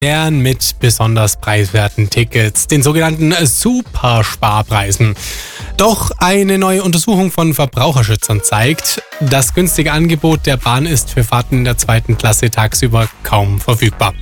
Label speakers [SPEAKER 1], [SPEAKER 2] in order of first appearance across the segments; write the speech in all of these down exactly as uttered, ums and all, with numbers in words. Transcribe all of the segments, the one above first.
[SPEAKER 1] Gern mit besonders preiswerten Tickets, den sogenannten Supersparpreisen. Doch eine neue Untersuchung von Verbraucherschützern zeigt, das günstige Angebot der Bahn ist für Fahrten in der zweiten Klasse tagsüber kaum verfügbar.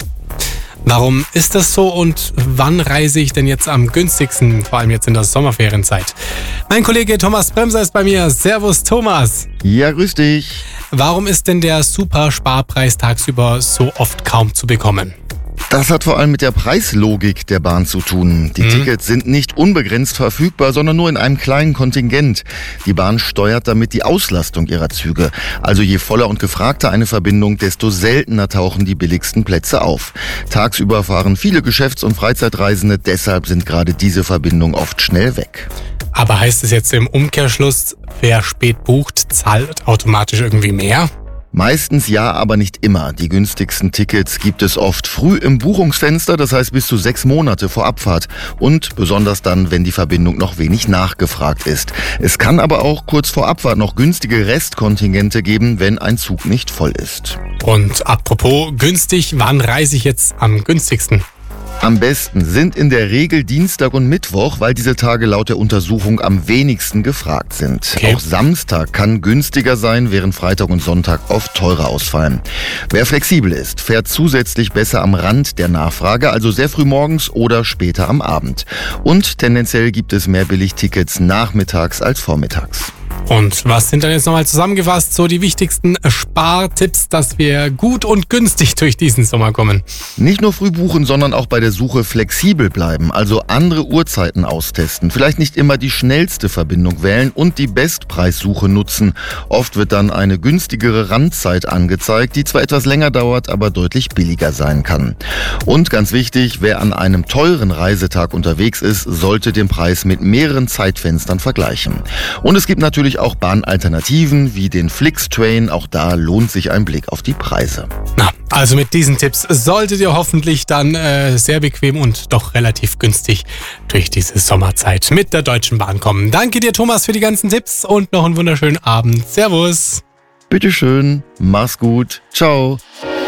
[SPEAKER 1] Warum ist das so und wann reise ich denn jetzt am günstigsten, vor allem jetzt in der Sommerferienzeit? Mein Kollege Thomas Bremser ist bei mir. Servus Thomas.
[SPEAKER 2] Ja, grüß dich.
[SPEAKER 1] Warum ist denn der Supersparpreis tagsüber so oft kaum zu bekommen?
[SPEAKER 2] Das hat vor allem mit der Preislogik der Bahn zu tun. Die mhm. Tickets sind nicht unbegrenzt verfügbar, sondern nur in einem kleinen Kontingent. Die Bahn steuert damit die Auslastung ihrer Züge. Also je voller und gefragter eine Verbindung, desto seltener tauchen die billigsten Plätze auf. Tagsüber fahren viele Geschäfts- und Freizeitreisende, deshalb sind gerade diese Verbindungen oft schnell weg.
[SPEAKER 1] Aber heißt es jetzt im Umkehrschluss, wer spät bucht, zahlt automatisch irgendwie mehr?
[SPEAKER 2] Meistens ja, aber nicht immer. Die günstigsten Tickets gibt es oft früh im Buchungsfenster, das heißt bis zu sechs Monate vor Abfahrt. Und besonders dann, wenn die Verbindung noch wenig nachgefragt ist. Es kann aber auch kurz vor Abfahrt noch günstige Restkontingente geben, wenn ein Zug nicht voll ist.
[SPEAKER 1] Und apropos günstig, wann reise ich jetzt am günstigsten?
[SPEAKER 2] Am besten sind in der Regel Dienstag und Mittwoch, weil diese Tage laut der Untersuchung am wenigsten gefragt sind.
[SPEAKER 1] Okay.
[SPEAKER 2] Auch Samstag kann günstiger sein, während Freitag und Sonntag oft teurer ausfallen. Wer flexibel ist, fährt zusätzlich besser am Rand der Nachfrage, also sehr früh morgens oder später am Abend. Und tendenziell gibt es mehr Billigtickets nachmittags als vormittags.
[SPEAKER 1] Und was sind dann jetzt nochmal zusammengefasst so die wichtigsten Spartipps, dass wir gut und günstig durch diesen Sommer kommen?
[SPEAKER 2] Nicht nur früh buchen, sondern auch bei der Suche flexibel bleiben, also andere Uhrzeiten austesten. Vielleicht nicht immer die schnellste Verbindung wählen und die Bestpreissuche nutzen. Oft wird dann eine günstigere Randzeit angezeigt, die zwar etwas länger dauert, aber deutlich billiger sein kann. Und ganz wichtig, wer an einem teuren Reisetag unterwegs ist, sollte den Preis mit mehreren Zeitfenstern vergleichen. Und es gibt natürlich auch Bahnalternativen wie den Flixtrain. Auch da lohnt sich ein Blick auf die Preise.
[SPEAKER 1] Na, also mit diesen Tipps solltet ihr hoffentlich dann äh, sehr bequem und doch relativ günstig durch diese Sommerzeit mit der Deutschen Bahn kommen. Danke dir, Thomas, für die ganzen Tipps und noch einen wunderschönen Abend. Servus.
[SPEAKER 2] Bitteschön, mach's gut. Ciao.